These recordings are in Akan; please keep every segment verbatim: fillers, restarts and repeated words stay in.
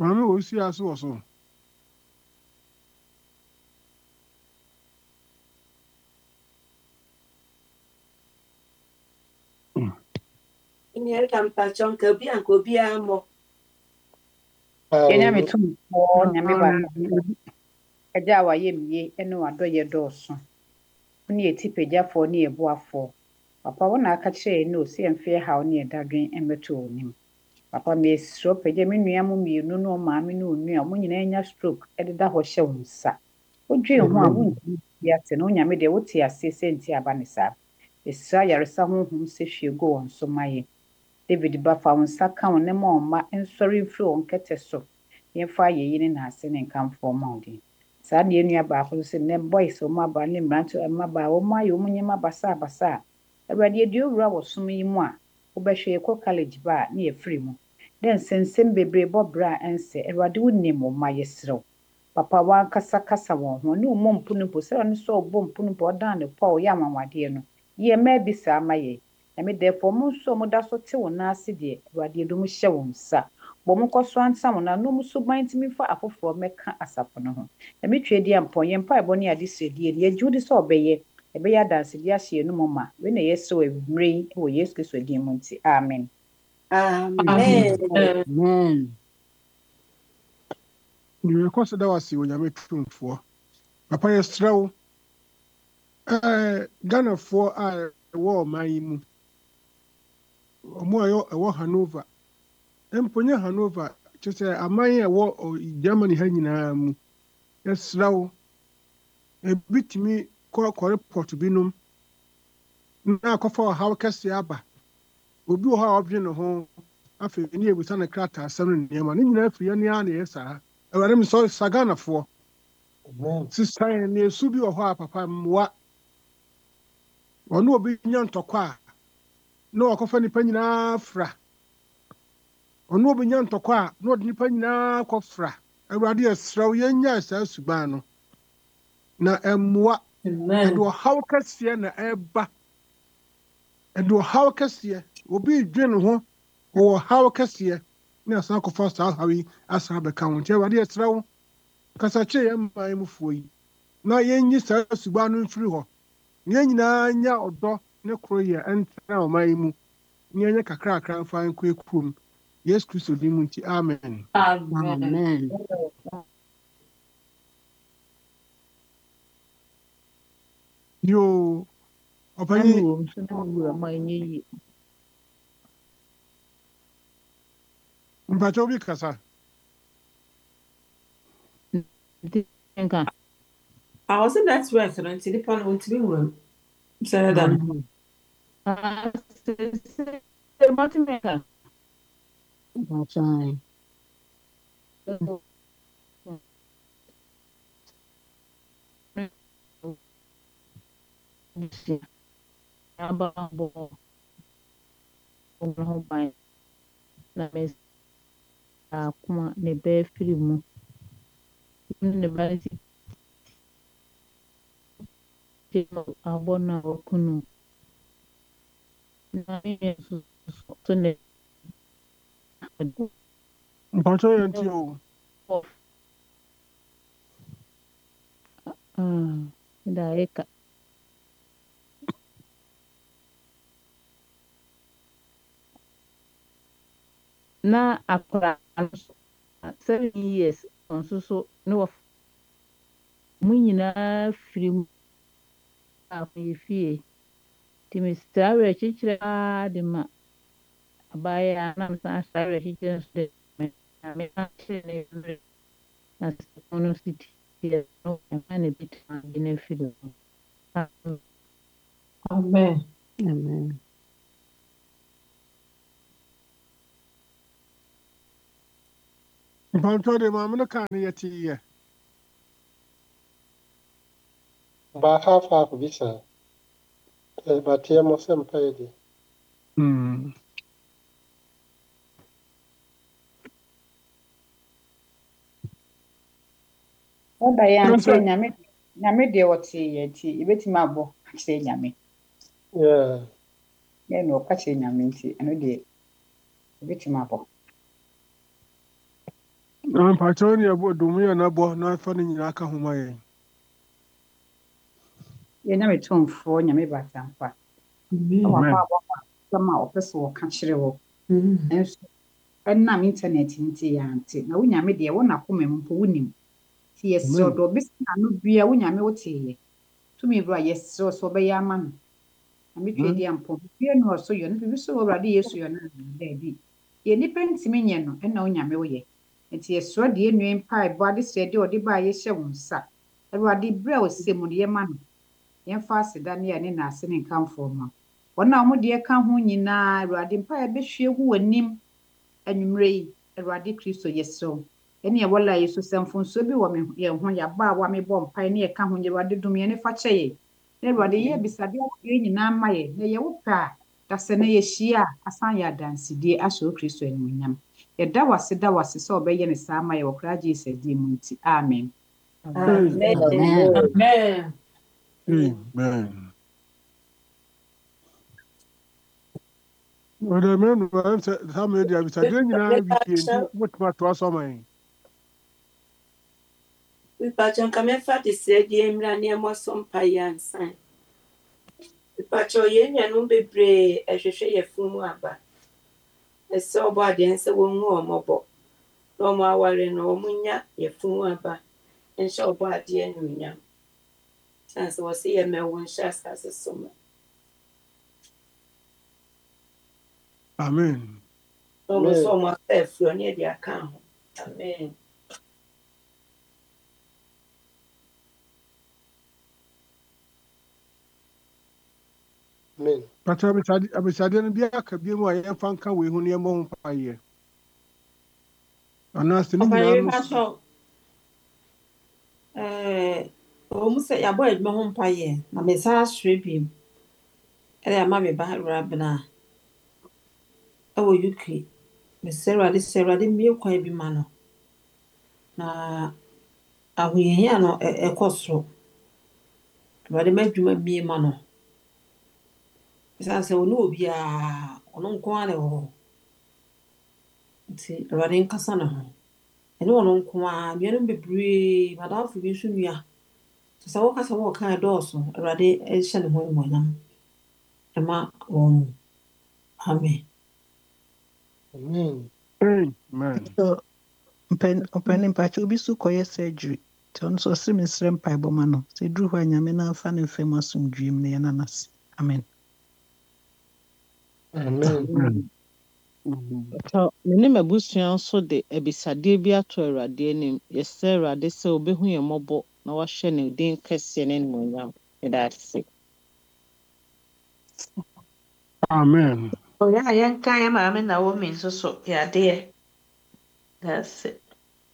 Mami wo si aso wo so. Ini ka mpachon ka bi an ko bi amo. Yenya metum po nyame ba. Agya wa ye miye ene wado ye dɔɔso. Ni eti pegyafo ni ebuafo. Papa wo na aka kire no si emfe haw ne dadwen emeto onim. Papa me sro pegya me nua mo mienu no maame no onua mo nyina nya stroke ededa ho hye wo nsa. Odwen ho a wonti ya te no nyame de wote ase senti aba ne sa. Esra yaresa ho hum se hwie go won so maye. David Bafa wo nsa ka won ne ma oma ensori mfiri won kete so. Yemfa ye yini na ase ne nkamfo maudi. Saa de nua baako so ne boys o ma ba ne mranto ma ba wo ma yo munyema basa basa. Awurade edi owura wo som yi mu a wobɛhwɛ ekɔ college ba na ye free mu. Den sensem bebre bobra ense Awurade wonim wo ma yesrew. Papa wa kasa kasa won ho ne wo mompu no po se ono so obo mpu no po dan ne po ya manwade no. Ye ma bi sa ma ye. Na me therefore mo so mo da so te wo na ase de Awurade edum hye wo nsa. Bo mo kɔ so ansam na no mo so ban timi fa afoforo meka asafo no ho. Na me twa di ampon ye mpa ebo ne ade sedie ye judi so obeye ebe ya danse di ahye no moma we na yeso emre wo Yesu Kristo di mu nti amen. Amen. Amen. Ni ko se da wasi wo nyame tumfo. Papa yesrew. Eh Ghana fo a wo man yi mu. Omo ayo ewo Hanover. Emponye Hanover chese aman ewo Germany ha nyina mu. Yesrew. Ebitimi ko ko report binom. Na akɔfa haw kɛse aba. Obi wɔ hɔ a ɔbwe ne ho afei ne ebusa ne krata asɛm no nneɛma ne nyinaa firi ne a na yɛ saa. Awurade m sɔ Saganafoɔ. Sisan ne esu bi wɔ hɔ a papa mmoa. Ɔno obi nya ntɔkwa a na ɔkɔfa nipa nyinaa fra. Ɔno obi nya ntɔkwa a na ɔde nipa nyinaa kɔfra. Awurade yɛsrɛw yɛnya saa suban no. Na mmoa. Amen. Ɛde ɔhaw kɛseɛ na ɛba. Ɛde ɔhaw kɛseɛ. Obi dwe ne ho wɔ haw kɛseɛ na asan kɔfa saa haw yi asan bɛka ho. Nti Awurade yɛsrɛw kasa kyerɛ yɛn man mufoɔ yi. Na yɛnyi saa suban no mfiri hɔ. Yɛn nyinaa nya ɔdɔ ne koroyɛ ɛntena ɔman yi mu. Yɛnyɛ kakrakra mfa nkɔ ekurom. Yesu Kristo din mu nti amen. Amen. Amen. Yo ɔpanyi Anu so na wura ma nyi. mpakyɛw bi kasa. Nka. I was in that work and until the pan won't be room. Say that. Ah, se se matimeka. Bachai. Aba bo. Omo ban. Na mes akuma ne be firi mu. Ne ba si temo abona okunu. Na mi so so ne. Mpakyɛw yɛn ti o. Ah, da eka. Na akora seven years nso so ne wɔ mu nyinaa firi mu a yɛ fie nti mesrɛ awerɛkyekyerɛ paa de ma abaayewa a na mesan srɛ awerɛkyekyerɛ nso de ma meka kyerɛ ne mmerɛ na sɛ no so tie no ɛma ne bɛtumi agye no afiri mu. Amen. Amen. Mpakyɛw de maame no kaa ne yɛte yɛ. Ba half half bi saa. Eh, ba tie mo sɛ mpa yɛ di. Mm. Oda ya nse nyame nyame de wote ye ti ebetimi abo kire nyame. Yeah. Ye no ka kire nyame nti eno de ebetimi abo. Na mpakyɛw ne ɛbɔ domi yɛ n'abɔ na afa ne nyinaa ka ho ma yɛn. Yɛnyame tumfoɔ nyame batampa. Na waba abɔ asɛm a ɔpɛ sɛ wɔka kyerɛ wɔ. Nanso ɛnam internet nti yɛante. Na wo nyame deɛ wo n'akoma mu mpo wonim. Nti yɛsrɛ wo deɛ ɔbɛsi n'ano bia wo nyame woteeɛ. Tumi bra yɛsrɛ wo sɛ ɔbɛyɛ ama no. Na metwa di ampo bia no ɔso yɛ no bibi so wɔ Awurade Yesu yɛ no daabi. Yɛ nipa ntimi nyɛ no ɛna wo nyame woyɛ. Nti yɛsrɛ deɛ enua mpaebɔ adesrɛ deɛ ɔde baa yɛhyɛ wo nsa. Awurade berɛ a ɔsɛ mu no yɛma no. Yɛmfa aseda ne yɛ ne naase ne nkamfo ma. Wɔn a wɔn deɛ ka ho nyinaa Awurade mpae bɛhwie gu w'anim anwummerɛ yi. Awurade Kristo yɛsrɛ wo. Ɛne ɛwɔ la Yesu sɛ mfonsuo bi wɔ me yɛn ho yɛaba a wɔamebɔ mpae ne yɛka ho Awurade dom yɛn ne fa kyɛ yɛn. Na Awurade yɛ bisade ahodoɔ nyinaa ma yɛn. Na yɛwo pɛ a da sɛ na yɛhyia a asan yɛ adansedie ahyɛ wo Kristo animuonyam. Yɛda wase da wase sɛ ɔbɛyɛ ne saa ma yɛ wɔ koraa Jesus din mu nti. Amen. Amen. Amen. Amen. Ɔdɛ mɛ no sɛ saa mɛ de abisadeɛ nyinaa bi tie nti motumi atoa so ama yɛn. Mepatwa nka mɛfa de sɛ deɛ mmra nneɛma so mpaeɛ ansa. Mepatwa yɛn nuanom bebree ɛhwehwɛ yɛ funu aba. Ɛsɛ ɔbɔ adeɛ sɛ wɔnhu ɔmɔbɔ. Na ɔmo aware no ɔmo nya yɛ funu aba. Nhyɛ ɔbɔ adeɛ anuonyam. Kyɛn sɛ wɔse yɛ mɛwo nhyɛ asase so ma. Amen. Ɔmo so ɔmo aka afuo ne yɛde aka ho. Amen. Amen. Pata abisadeɛ no bi aka bi mu a yɛmfa nka wei ho ne yɛmmɔ ho mpaeɛ. Anaasɛ ne nyinaa no so. Ɔmo sɛ yɛabɔ adwuma ho mpaeɛ na mesan asɔre biem. Ɛde ama me ba Awurade bena ɛwɔ U K. Mesrɛ Awurade sɛ Awurade mmue kwan bi ma no. Na ahoyɛhia no ɛkɔ soro. Awurade ma adwuma mmue ma no. Ɛsiane sɛ ɔne obiara ɔno nko ara na ɛwɔ hɔ. Nti Awurade nkasa ne ho. Ɛne ɔno nko ara nnuanom bebree madamfo bi nso nua. Sɛ wɔkasa wɔka ɛdɔɔso Awurade ɛhyɛ ne ho animuonyam. Ɛma wɔn. Amen. Amen. Amen. So, mpɛni mpakyɛ obi so kɔyɛ surgery. Nti ɔno nso ɔse mesrɛ mpaebɔ ma no. Sɛ ɛduru hɔ a Nyame na amfa ne mfa mu asomdwoe mu na yɛna no ase. Amen. Amen. So, me ne m'abusua nso de abisadeɛ bi ato Awurade anim. Yɛsrɛ Awurade sɛ obehu yɛn mmɔbɔ na wahyɛ ne din kɛseɛ ne animuonyam. Yɛda ase. Amen. Ɔyɛ a yɛnka yɛ maame Naomi nso so yɛadeɛ. That's it.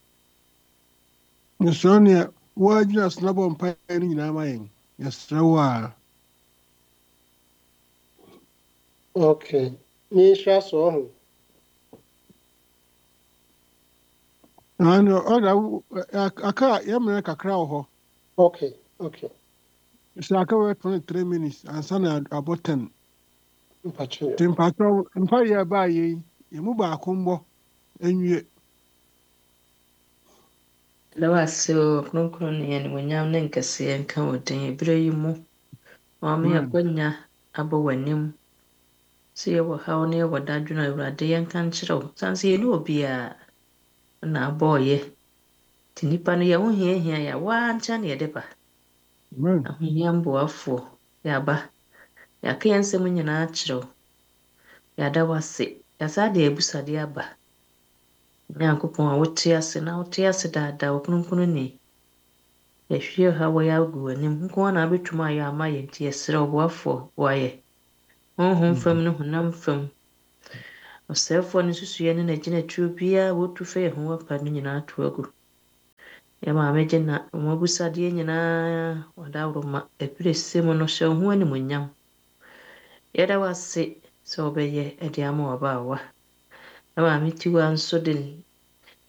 Yɛsrɛ nea wɔagyina so na bɔ mpaeɛ no nyinaa ma yɛn. Yɛsrɛ wo a. Okay. Menhyira so ɔho. Ano ɔda aka yɛmmerɛ kakra wɔ hɔ. Okay. Okay. Sɛ aka wɔ twenty-three minutes ansa na abɔ ten. Mpakyɛ. Nti mpakyɛw mpaeɛ a ɛbaa yɛ yi yɛmu baako mbɔ anwie. Da wase o kronkron ne animuonyam ne nkɛseɛ nka wo din ebere yi mu. Maame akwanya abɔ w'anim. Sɛ yɛwɔ haw ne yɛwɔ dadwene Awurade yɛnka nkyerɛ wo. San sɛ yɛne obiara na abɔɔyɛ. Nti nnipa no yɛho hiahia yɛ a waa nkyɛn ne yɛde ba. Ahohia mboafoɔ yɛaba. Yɛaka yɛn nsɛm nyinaa kyerɛ wo. Yɛada wase. Yɛasa de abusadeɛ aba. Nyankopɔn a wote ase na wote ase daadaa wo kronkron ni. Yɛhwie ha wɔ yɛ agu w'anim. Nko ara na abɛtumi ayɛ ama yɛn nti yɛsrɛ wo boafoɔ wɔayɛ. Honhom fam ne honam fam. Ɔsɛefoɔ ne nsusuiɛ ne n'agyinatuo biara wɔtu fa yɛn ho apa no nyinaa to agu. Yɛ maame gye na wɔn abusadeɛ nyinaa wɔda woroma. Ɛberɛ sɛ mu no hyɛ wo ho animuonyam. Yɛda wase sɛ wobɛyɛ de ama w'abaawa. Na maame Tiwa nso de